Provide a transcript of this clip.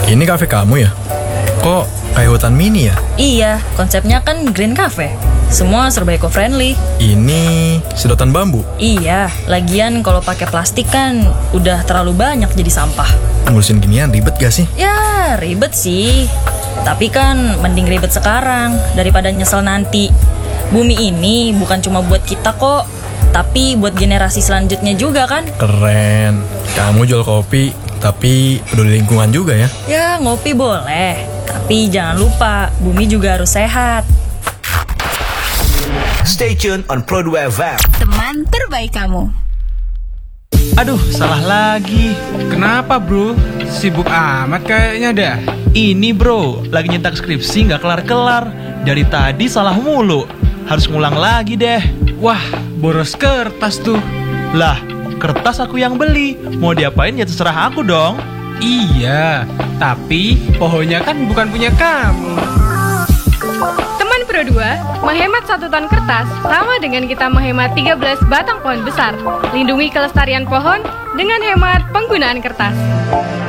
Ini kafe kamu ya? Kok kayak hutan mini ya? Iya, konsepnya kan Green Cafe. Semua serba eco-friendly. Ini sedotan bambu. Iya, lagian kalau pakai plastik kan udah terlalu banyak jadi sampah. Ngurusin ginian ribet gak sih? Ya, ribet sih. Tapi kan mending ribet sekarang daripada nyesel nanti. Bumi ini bukan cuma buat kita kok, tapi buat generasi selanjutnya juga kan. Keren. Kamu jual kopi, tapi peduli lingkungan juga ya? Ya, ngopi boleh. Tapi jangan lupa, bumi juga harus sehat. Stay tuned on Pro 2 FM. Teman terbaik kamu. Aduh, salah lagi. Kenapa bro? Sibuk amat kayaknya dah. Ini bro, lagi nyetak skripsi gak kelar-kelar. Dari tadi salah mulu. Harus ngulang lagi deh. Wah, boros kertas tuh. Lah, kertas aku yang beli. Mau diapain ya terserah aku dong. Iya, tapi pohonnya kan bukan punya kamu. Teman Pro 2, menghemat 1 ton kertas sama dengan kita menghemat 13 batang pohon besar. Lindungi kelestarian pohon dengan hemat penggunaan kertas.